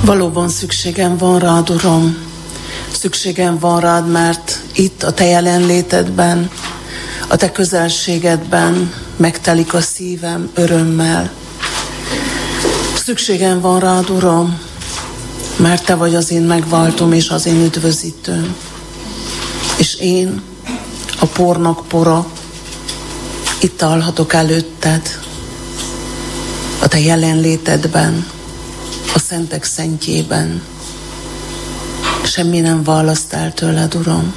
Valóban szükségem van rád, Uram. Szükségem van rád, mert itt a te jelenlétedben, a te közelségedben megtelik a szívem örömmel. Szükségem van rád, Uram, mert te vagy az én megváltom és az én üdvözítőm. És én, a pornak pora, itt állhatok előtted, a te jelenlétedben, a szentek szentjében. Semmi nem választ el tőled, Uram.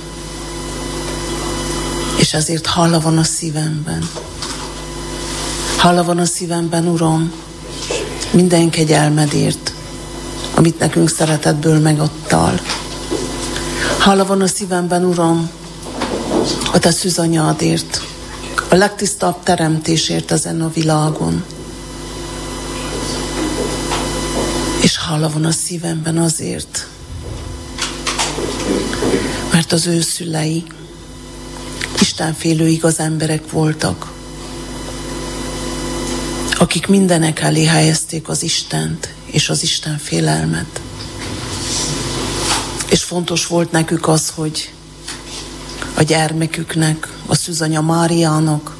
És ezért hála van a szívemben. Hála van a szívemben, Uram, minden kegyelmedért, amit nekünk szeretetből megadtál. Hála van a szívemben, Uram, a te szűzanyádért, a legtisztább teremtésért ezen a világon. És hála van a szívemben azért, mert az ő szülei istenfélő igaz emberek voltak, akik mindenek elé helyezték az Istent és az Isten félelmet. És fontos volt nekük az, hogy a gyermeküknek, a szűzanya Máriának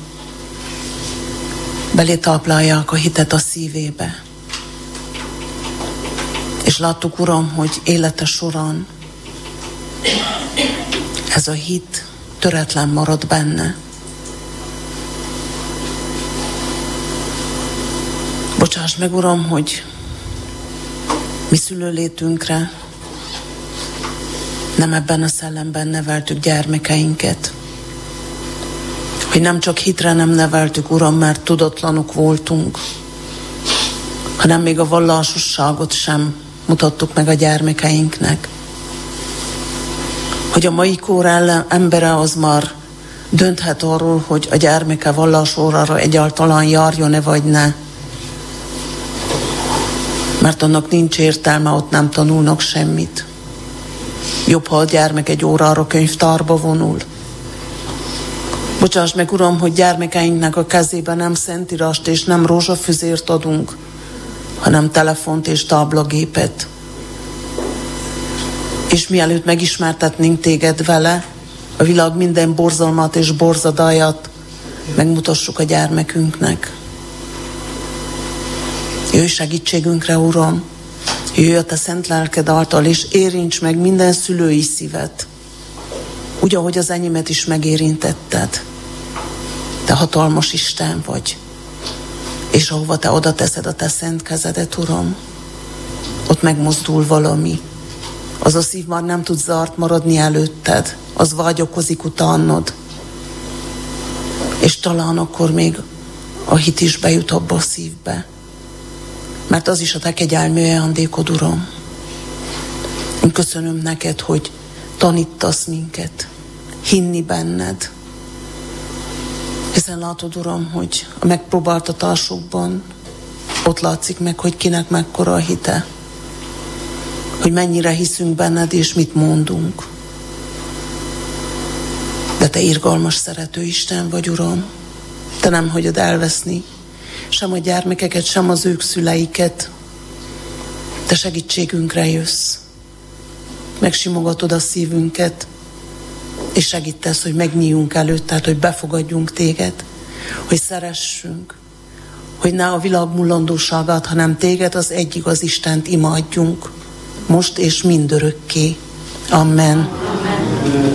belétáplálják a hitet a szívébe. És láttuk, Uram, hogy élete során ez a hit töretlen marad benne. Bocsáss meg, Uram, hogy mi szülőlétünkre nem ebben a szellemben neveltük gyermekeinket. Hogy nem csak hitre nem neveltük, Uram, mert tudatlanok voltunk, hanem még a vallásosságot sem mutattuk meg a gyermekeinknek. Hogy a mai kor embere az már dönthet arról, hogy a gyermeke vallásórára egyáltalán járjon-e vagy ne. Mert annak nincs értelme, ott nem tanulnak semmit. Jobb, ha a gyermek egy órára könyvtárba vonul. Bocsáss meg, Uram, hogy gyermekeinknek a kezébe nem szentírást és nem rózsafüzért adunk, hanem telefont és táblagépet. És mielőtt megismertetnénk téged vele, a világ minden borzalmat és borzadáját megmutassuk a gyermekünknek. Jöjj segítségünkre, Uram, jöjj a te szent lelked által, és érints meg minden szülői szívet, úgy, ahogy az enyémet is megérintetted. Te hatalmas Isten vagy, és ahova te oda teszed a te szent kezedet, Uram, ott megmozdul valami. Az a szív már nem tud zárt maradni előtted, az vágyakozik utánod. És talán akkor még a hit is bejut abba a szívbe. Mert az is a te kegyelmi ajándékod, Uram. Én köszönöm neked, hogy tanítasz minket hinni benned. Hiszen látod, Uram, hogy a megpróbáltatásokban ott látszik meg, hogy kinek mekkora a hite. Hogy mennyire hiszünk benned, és mit mondunk. De te irgalmas, szerető Isten vagy, Uram. Te nem hagyod elveszni sem a gyermekeket, sem az ők szüleiket. Te segítségünkre jössz. Megsimogatod a szívünket, és segítesz, hogy megnyíljunk előtted, hogy befogadjunk téged, hogy szeressünk, hogy ne a világ mulandóságát, hanem téged, az egy igaz Istent imádjunk, most és mindörökké. Amen.